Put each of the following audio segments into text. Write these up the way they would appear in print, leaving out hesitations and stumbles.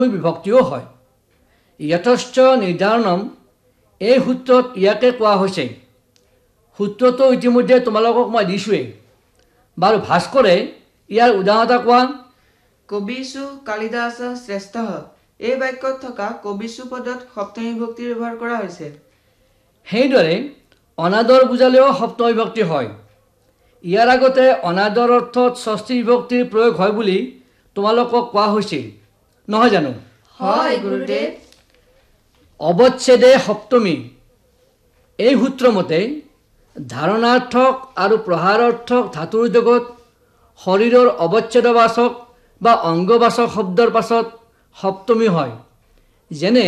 বিভক্তিও হয়। যথেষ্ট নিৰ্ধাৰণম এই সূত্ৰত ইয়াকে কোৱা হৈছে। সূত্ৰটো ইতিমধ্যে তোমালোকক মই দিছোঁৱেই। বাৰু ভাস্কৰে ইয়াৰ উদাহৰণ এটা কোৱা। কবিষু কালিদাস শ্ৰেষ্ঠ, এই বাক্যত থকা কবিষু পদত সপ্তমী বিভক্তি ব্যৱহাৰ কৰা হৈছে। সেইদৰে অনাদৰ বুজালেও সপ্তমী বিভক্তি হয়। ইয়াৰ আগতে অনাদৰ অৰ্থত ষষ্ঠী বিভক্তিৰ প্ৰয়োগ হয় বুলি তোমালোকক কোৱা হৈছিল, নহয় জানো? হয় গুৰুদেৱ। অৱচ্ছেদে সপ্তমী এই সূত্ৰমতে ধাৰণাৰ্থক আৰু প্ৰহাৰাৰ্থক ধাতুৰ জগত শৰীৰৰ অৱচ্ছেদবাচক বা অংগবাচক শব্দৰ পাছত সপ্তমী হয়। যেনে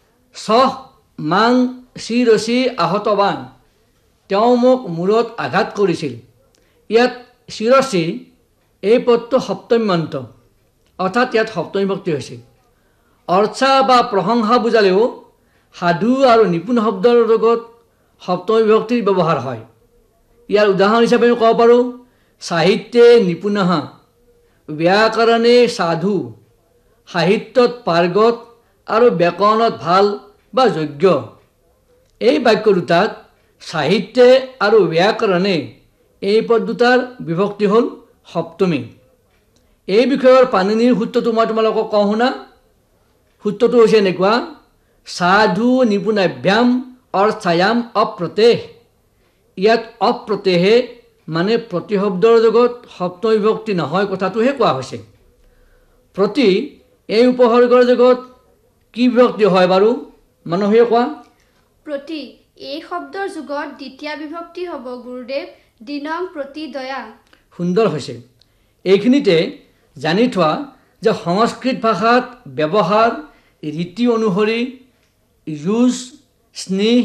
ছহ মাং শিৰচি আহতবান, তেওঁ মোক মূৰত আঘাত কৰিছিল। ইয়াত শিৰচি এই পদটো সপ্তম্যন্ত, অৰ্থাৎ ইয়াত সপ্তমী বিভক্তি হৈছে। অৰ্চা বা প্ৰশংসা বুজালেও সাধু আৰু নিপুণ শব্দৰ লগত সপ্তমী বিভক্তিৰ ব্যৱহাৰ হয়। ইয়াৰ উদাহৰণ হিচাপে আমি ক'ব পাৰোঁ সাহিত্যে নিপুণঃ, ব্যাকৰণে সাধু, সাহিত্যত পাৰ্গত আৰু ব্যাকৰণত ভাল বা যোগ্য। এই বাক্য দুটাত সাহিত্যে আৰু ব্যাকৰণে এই পদ দুটাৰ বিভক্তি হ'ল সপ্তমী। এই বিষয়ৰ পাণিনিৰ সূত্ৰটো মই তোমালোকক কওঁ শুনা। সূত্ৰটো হৈছে এনেকুৱা: সাধু নিপুণাভ্যাম অৰ্থায়াম অপ্ৰত্যয়। ইয়াত অপ্ৰত্যয়ে মানে প্ৰতিশব্দৰ জগত সপ্তমী বিভক্তি নহয় কথাটোহে কোৱা হৈছে। প্ৰতি এই উপসৰ্গৰ জগত কি বিভক্তি হয় বাৰু মানুহে কোৱা? প্ৰতি এই শব্দৰ যুগত দ্বিতীয়া বিভক্তি হ'ব গুৰুদেৱ, দিনং প্ৰতি দয়া। সুন্দৰ হৈছে। এইখিনিতে জানি থোৱা যে সংস্কৃত ভাষাত ব্যৱহাৰ ৰীতি অনুসৰি যুজ, স্নেহ,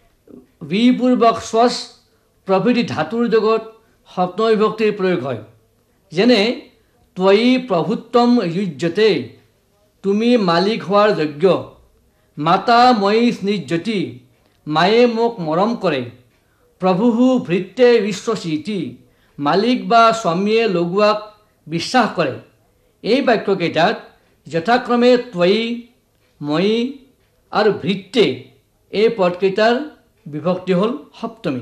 বিপূৰ্বক স্বচ প্ৰভৃতি ধাতুৰ জগত সপ্তমী বিভক্তিৰ প্ৰয়োগ হয়। যেনে ত্বয়ি প্ৰভুত্বম যুজ্যতে, তুমি মালিক হোৱাৰ যোগ্য। মাতা ময়ি স্নিজ্যতি, মায়ে মোক মৰম কৰে। প্ৰভুহু ভৃত্তে বিশ্বসীতি, মালিক বা স্বামীয়ে লগোৱাক বিশ্বাস কৰে। এই বাক্যকেইটাত যথাক্ৰমে ত্বয়ি, ময়ি আৰু ভৃত্তে এই পদকেইটাৰ বিভক্তি হ'ল সপ্তমী।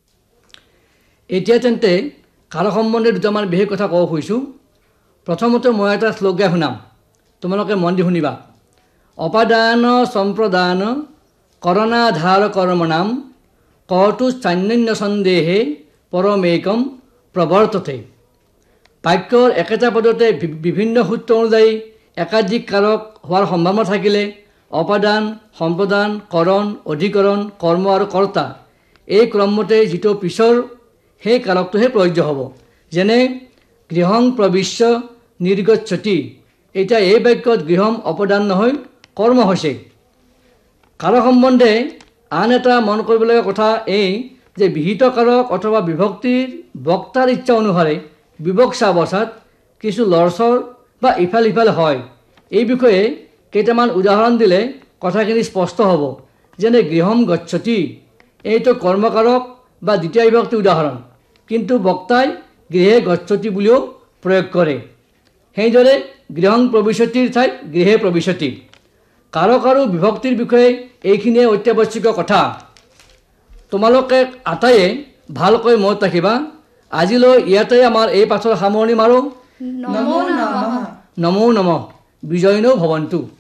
এতিয়া তেন্তে কাৰক সম্বন্ধে দুটামান বিশেষ কথা ক'ব খুজিছোঁ। প্ৰথমতে মই এটা শ্লোক গাই শুনাম, তোমালোকে মন দি শুনিবা। অপাদান সম্প্ৰদান কৰণাধাৰ কৰ্মণাম কৰ্তু চান্যন্য সন্দেহে পৰমেকম প্ৰৱৰ্ততে। বাক্যৰ একেটা পদতে বিভিন্ন সূত্ৰ অনুযায়ী একাধিক কাৰক হোৱাৰ সম্ভাৱনা থাকিলে অপাদান, সম্প্ৰদান, কৰণ, অধিকৰণ, কৰ্ম আৰু কৰ্তা এই ক্ৰমমতে যিটো পিছৰ সেই কাৰকটোহে প্ৰযোজ্য হ'ব। যেনে গৃহং প্ৰবিশ্য নিৰ্গচ্ছতি, এতিয়া এই বাক্যত গৃহম অপদান নহয় কৰ্ম হৈছে। কাৰক সম্বন্ধে আন এটা মন কৰিবলগীয়া কথা এই যে বিহিত কাৰক অথবা বিভক্তিৰ বক্তাৰ ইচ্ছা অনুসাৰে বিবক্সা অৱস্থাত কিছু লৰচৰ বা ইফাল সিফাল হয়। এই বিষয়ে কেইটামান উদাহৰণ দিলে কথাখিনি স্পষ্ট হ'ব। যেনে গৃহম গচ্ছতি, এইটো কৰ্মকাৰক বা দ্বিতীয় বিভক্তি উদাহৰণ, কিন্তু বক্তাই গৃহে গচ্ছতি বুলিও প্ৰয়োগ কৰে। সেইদৰে গৃহং প্ৰবিশতিৰ ঠাইত গৃহে প্ৰবিশতি। কাৰক আৰু বিভক্তিৰ বিষয়ে এইখিনিয়ে অত্যাৱশ্যকীয় কথা। তোমালোকে আটাইয়ে ভালকৈ মনত ৰাখিবা। আজিলৈ ইয়াতে আমাৰ এই পাঠৰ সামৰণি মাৰোঁ। নমো নমঃ। নমো নমঃ। বিজয়িনো ভৱন্তু।